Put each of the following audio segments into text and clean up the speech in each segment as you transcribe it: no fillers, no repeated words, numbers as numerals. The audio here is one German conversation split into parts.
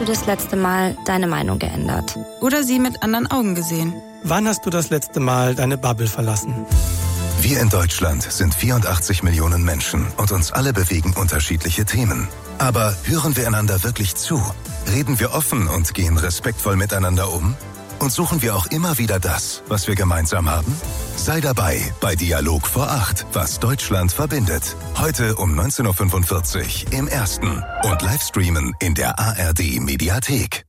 du das letzte Mal deine Meinung geändert? Oder sie mit anderen Augen gesehen? Wann hast du das letzte Mal deine Bubble verlassen? Wir in Deutschland sind 84 Millionen Menschen und uns alle bewegen unterschiedliche Themen. Aber hören wir einander wirklich zu? Reden wir offen und gehen respektvoll miteinander um? Und suchen wir auch immer wieder das, was wir gemeinsam haben? Sei dabei bei Dialog vor 8, was Deutschland verbindet. Heute um 19.45 Uhr im Ersten und Livestreamen in der ARD-Mediathek.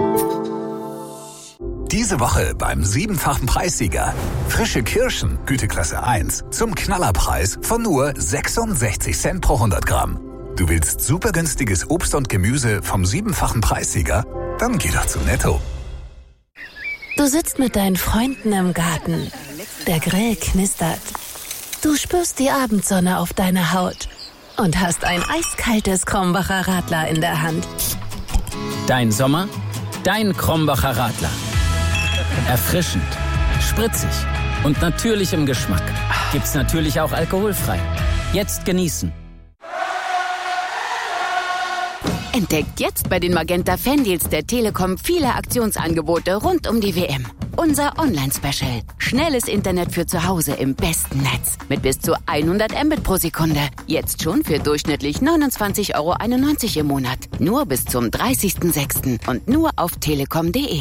Diese Woche beim 7-fachen Preissieger. Frische Kirschen, Güteklasse 1, zum Knallerpreis von nur 66 Cent pro 100 Gramm. Du willst super günstiges Obst und Gemüse vom 7-fachen Preissieger? Dann geh doch zu Netto. Du sitzt mit deinen Freunden im Garten. Der Grill knistert. Du spürst die Abendsonne auf deiner Haut und hast ein eiskaltes Krombacher Radler in der Hand. Dein Sommer, dein Krombacher Radler. Erfrischend, spritzig und natürlich im Geschmack. Gibt's natürlich auch alkoholfrei. Jetzt genießen. Entdeckt jetzt bei den Magenta Fandeals der Telekom viele Aktionsangebote rund um die WM. Unser Online-Special. Schnelles Internet für zu Hause im besten Netz. Mit bis zu 100 Mbit pro Sekunde. Jetzt schon für durchschnittlich 29,91 € im Monat. Nur bis zum 30.06. und nur auf telekom.de.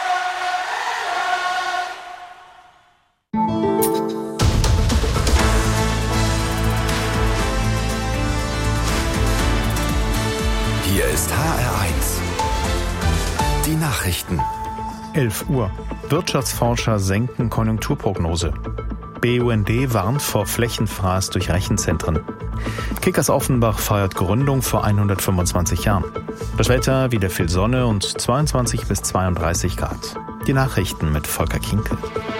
Hier ist HR1. Die Nachrichten. 11 Uhr. Wirtschaftsforscher senken Konjunkturprognose. BUND warnt vor Flächenfraß durch Rechenzentren. Kickers Offenbach feiert Gründung vor 125 Jahren. Das Wetter, wieder viel Sonne und 22 bis 32 Grad. Die Nachrichten mit Volker Kinkel.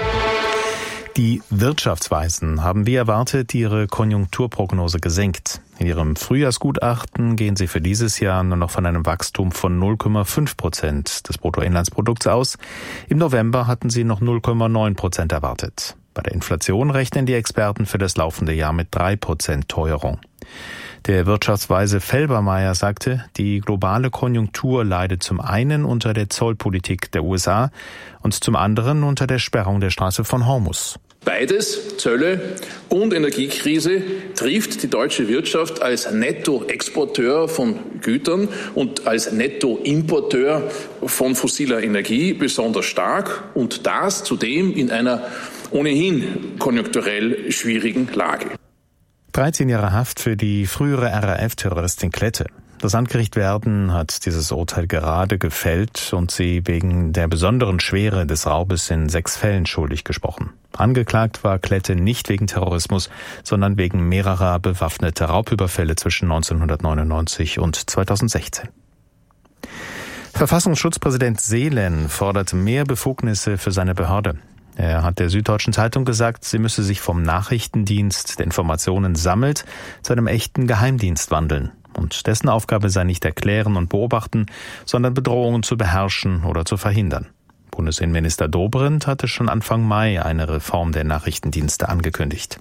Die Wirtschaftsweisen haben wie erwartet ihre Konjunkturprognose gesenkt. In ihrem Frühjahrsgutachten gehen sie für dieses Jahr nur noch von einem Wachstum von 0,5% des Bruttoinlandsprodukts aus. Im November hatten sie noch 0,9% erwartet. Bei der Inflation rechnen die Experten für das laufende Jahr mit 3% Teuerung. Der Wirtschaftsweise Felbermayr sagte, die globale Konjunktur leidet zum einen unter der Zollpolitik der USA und zum anderen unter der Sperrung der Straße von Hormuz. Beides, Zölle und Energiekrise, trifft die deutsche Wirtschaft als Nettoexporteur von Gütern und als Nettoimporteur von fossiler Energie besonders stark und das zudem in einer ohnehin konjunkturell schwierigen Lage. 13 Jahre Haft für die frühere RAF-Terroristin Klette. Das Landgericht Werden hat dieses Urteil gerade gefällt und sie wegen der besonderen Schwere des Raubes in 6 Fällen schuldig gesprochen. Angeklagt war Klette nicht wegen Terrorismus, sondern wegen mehrerer bewaffneter Raubüberfälle zwischen 1999 und 2016. Verfassungsschutzpräsident Seelen fordert mehr Befugnisse für seine Behörde. Er hat der Süddeutschen Zeitung gesagt, sie müsse sich vom Nachrichtendienst, der Informationen sammelt, zu einem echten Geheimdienst wandeln. Und dessen Aufgabe sei nicht erklären und beobachten, sondern Bedrohungen zu beherrschen oder zu verhindern. Bundesinnenminister Dobrindt hatte schon Anfang Mai eine Reform der Nachrichtendienste angekündigt.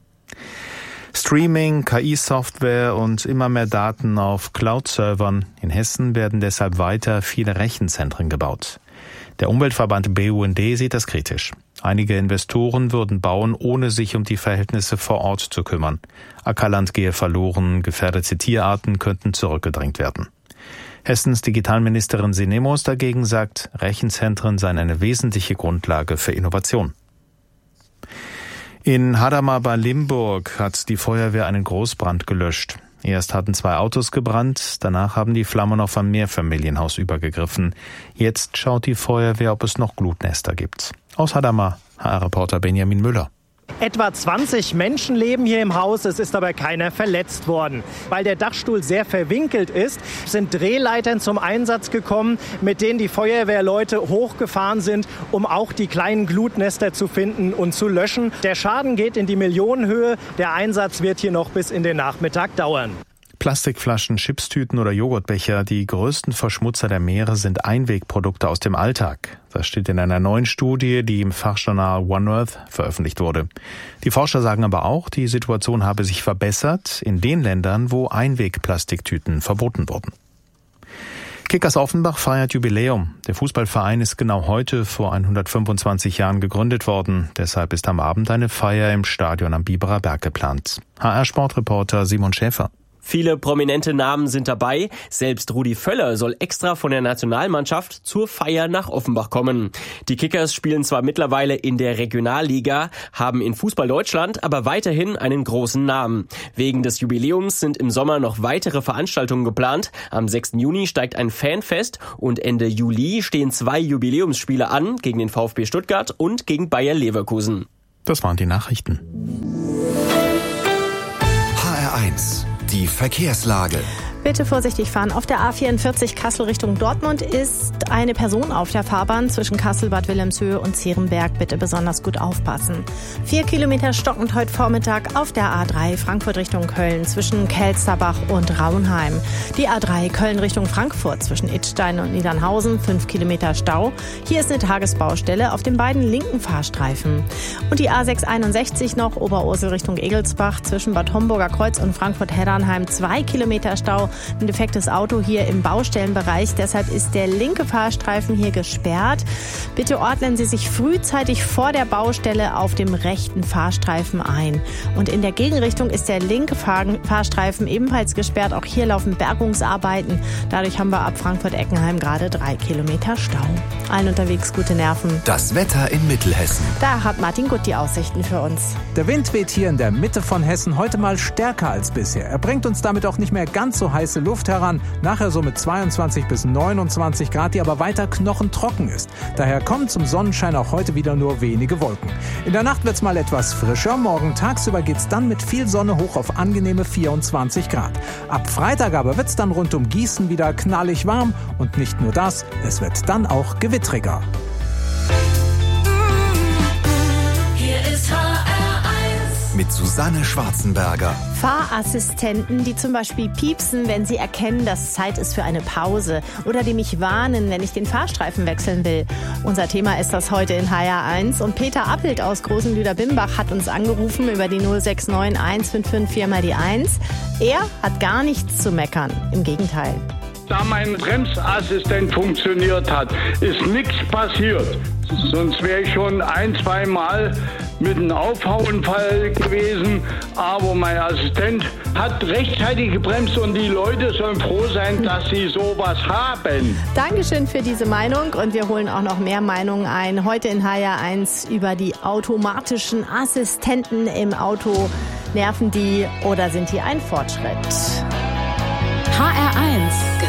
Streaming, KI-Software und immer mehr Daten auf Cloud-Servern. In Hessen werden deshalb weiter viele Rechenzentren gebaut. Der Umweltverband BUND sieht das kritisch. Einige Investoren würden bauen, ohne sich um die Verhältnisse vor Ort zu kümmern. Ackerland gehe verloren, gefährdete Tierarten könnten zurückgedrängt werden. Hessens Digitalministerin Sinemus dagegen sagt, Rechenzentren seien eine wesentliche Grundlage für Innovation. In Hadamar bei Limburg hat die Feuerwehr einen Großbrand gelöscht. Erst hatten 2 Autos gebrannt, danach haben die Flammen auf ein Mehrfamilienhaus übergegriffen. Jetzt schaut die Feuerwehr, ob es noch Glutnester gibt. Aus Hadamar, HR-Reporter Benjamin Müller. Etwa 20 Menschen leben hier im Haus, es ist aber keiner verletzt worden. Weil der Dachstuhl sehr verwinkelt ist, sind Drehleitern zum Einsatz gekommen, mit denen die Feuerwehrleute hochgefahren sind, um auch die kleinen Glutnester zu finden und zu löschen. Der Schaden geht in die Millionenhöhe, der Einsatz wird hier noch bis in den Nachmittag dauern. Plastikflaschen, Chipstüten oder Joghurtbecher, die größten Verschmutzer der Meere sind Einwegprodukte aus dem Alltag. Das steht in einer neuen Studie, die im Fachjournal One Earth veröffentlicht wurde. Die Forscher sagen aber auch, die Situation habe sich verbessert in den Ländern, wo Einwegplastiktüten verboten wurden. Kickers Offenbach feiert Jubiläum. Der Fußballverein ist genau heute vor 125 Jahren gegründet worden. Deshalb ist am Abend eine Feier im Stadion am Biberer Berg geplant. HR-Sportreporter Simon Schäfer. Viele prominente Namen sind dabei. Selbst Rudi Völler soll extra von der Nationalmannschaft zur Feier nach Offenbach kommen. Die Kickers spielen zwar mittlerweile in der Regionalliga, haben in Fußball Deutschland aber weiterhin einen großen Namen. Wegen des Jubiläums sind im Sommer noch weitere Veranstaltungen geplant. Am 6. Juni steigt ein Fanfest und Ende Juli stehen 2 Jubiläumsspiele an, gegen den VfB Stuttgart und gegen Bayer Leverkusen. Das waren die Nachrichten. HR1 Die Verkehrslage. Bitte vorsichtig fahren. Auf der A44 Kassel Richtung Dortmund ist eine Person auf der Fahrbahn zwischen Kassel, Bad Wilhelmshöhe und Zierenberg. Bitte besonders gut aufpassen. 4 Kilometer stockend heute Vormittag auf der A3 Frankfurt Richtung Köln zwischen Kelsterbach und Raunheim. Die A3 Köln Richtung Frankfurt zwischen Idstein und Niedernhausen, 5 Kilometer Stau. Hier ist eine Tagesbaustelle auf den beiden linken Fahrstreifen. Und die A661 noch Oberursel Richtung Egelsbach zwischen Bad Homburger Kreuz und Frankfurt-Heddernheim, 2 Kilometer Stau. Ein defektes Auto hier im Baustellenbereich. Deshalb ist der linke Fahrstreifen hier gesperrt. Bitte ordnen Sie sich frühzeitig vor der Baustelle auf dem rechten Fahrstreifen ein. Und in der Gegenrichtung ist der linke Fahrstreifen ebenfalls gesperrt. Auch hier laufen Bergungsarbeiten. Dadurch haben wir ab Frankfurt-Eckenheim gerade 3 Kilometer Stau. Allen unterwegs gute Nerven. Das Wetter in Mittelhessen. Da hat Martin Gutt die Aussichten für uns. Der Wind weht hier in der Mitte von Hessen heute mal stärker als bisher. Er bringt uns damit auch nicht mehr ganz so heiße Luft heran, nachher so mit 22 bis 29 Grad, die aber weiter knochentrocken ist. Daher kommen zum Sonnenschein auch heute wieder nur wenige Wolken. In der Nacht wird's mal etwas frischer, morgen tagsüber geht's dann mit viel Sonne hoch auf angenehme 24 Grad. Ab Freitag aber wird's dann rund um Gießen wieder knallig warm und nicht nur das, es wird dann auch gewittriger. Hier ist HR1 mit Susanne Schwarzenberger. Fahrassistenten, die zum Beispiel piepsen, wenn sie erkennen, dass Zeit ist für eine Pause, oder die mich warnen, wenn ich den Fahrstreifen wechseln will. Unser Thema ist das heute in HR1 und Peter Appelt aus Großen Lüder-Bimbach hat uns angerufen über die 069 155 4 mal die 1. Er hat gar nichts zu meckern, im Gegenteil. Da mein Bremsassistent funktioniert hat, ist nichts passiert. Sonst wäre ich schon 1-2 Mal mit einem Auffahrunfall gewesen. Aber mein Assistent hat rechtzeitig gebremst und die Leute sollen froh sein, dass sie sowas haben. Dankeschön für diese Meinung und wir holen auch noch mehr Meinungen ein. Heute in HR1 über die automatischen Assistenten im Auto. Nerven die oder sind die ein Fortschritt? HR1